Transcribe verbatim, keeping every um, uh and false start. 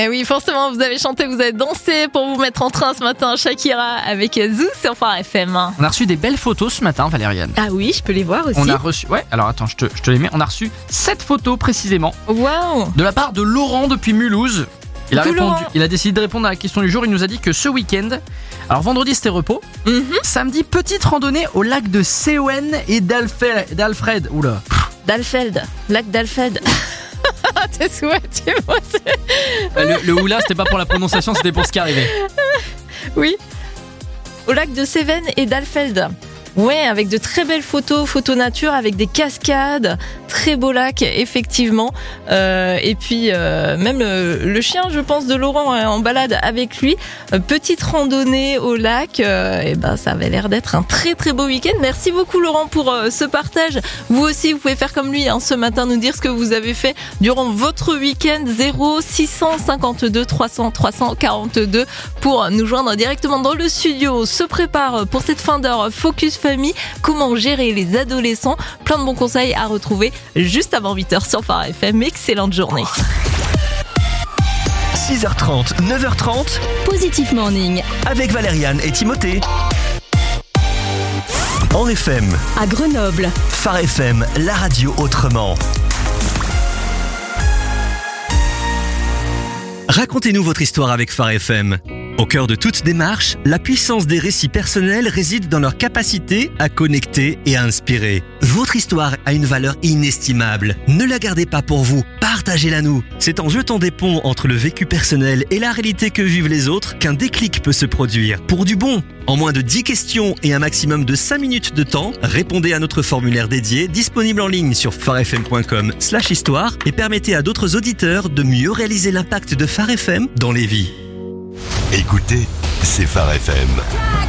Et oui, forcément, vous avez chanté, vous avez dansé pour vous mettre en train ce matin. Shakira avec Zou sur Phare F M. On a reçu des belles photos ce matin, Valériane. Ah oui, je peux les voir aussi. On a reçu, ouais, alors attends, je te, je te les mets. On a reçu sept photos précisément. Waouh. De la part de Laurent depuis Mulhouse. Il a, Coucou, répondu, Laurent. il a décidé de répondre à la question du jour. Il nous a dit que ce week-end, alors vendredi c'était repos, Mhm. samedi petite randonnée au lac de Sewen et d'Alfred. d'Alfred. Oula. D'Alfeld, lac d'Alfeld. T'es souhait, tu vois. Le, le oula, c'était pas pour la prononciation, c'était pour ce qui arrivait. Oui. Au lac de Seven et d'Alfeld. Ouais, avec de très belles photos, photos nature, avec des cascades, très beau lac, effectivement. Euh, et puis, euh, même le, le chien, je pense, de Laurent euh, en balade avec lui. Euh, petite randonnée au lac. Euh, et ben, ça avait l'air d'être un très très beau week-end. Merci beaucoup, Laurent, pour euh, ce partage. Vous aussi, vous pouvez faire comme lui, hein, ce matin, nous dire ce que vous avez fait durant votre week-end. zéro six cent cinquante-deux trois cents trois cent quarante-deux pour nous joindre directement dans le studio. Se prépare pour cette fin d'heure Focus Famille, comment gérer les adolescents. Plein de bons conseils à retrouver juste avant huit heures sur Phare F M. Excellente journée. six heures trente, neuf heures trente, Positif Morning. avec Valériane et Timothée. En F M, À Grenoble. Phare F M, la radio autrement. Racontez-nous votre histoire avec Phare F M. Au cœur de toute démarche, la puissance des récits personnels réside dans leur capacité à connecter et à inspirer. Votre histoire a une valeur inestimable. Ne la gardez pas pour vous, partagez-la nous. C'est en jetant des ponts entre le vécu personnel et la réalité que vivent les autres qu'un déclic peut se produire. Pour du bon, en moins de dix questions et un maximum de cinq minutes de temps, répondez à notre formulaire dédié disponible en ligne sur pharefm point com slash histoire et permettez à d'autres auditeurs de mieux réaliser l'impact de Phare F M dans les vies. Écoutez, c'est Phare F M.